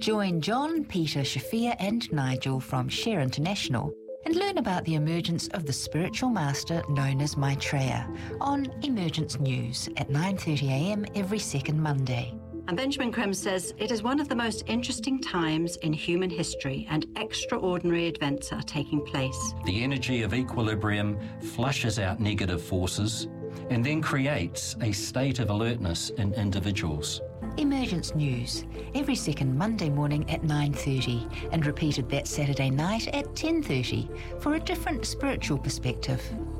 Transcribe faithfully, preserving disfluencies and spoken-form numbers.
Join John, Peter, Shafia and Nigel from Share International and learn about the emergence of the spiritual master known as Maitreya on Emergence News at nine thirty a m every second Monday. And Benjamin Creme says it is one of the most interesting times in human history and extraordinary events are taking place. The energy of equilibrium flushes out negative forces and then creates a state of alertness in individuals. Emergence News, every second Monday morning at nine thirty and repeated that Saturday night at ten thirty for a different spiritual perspective.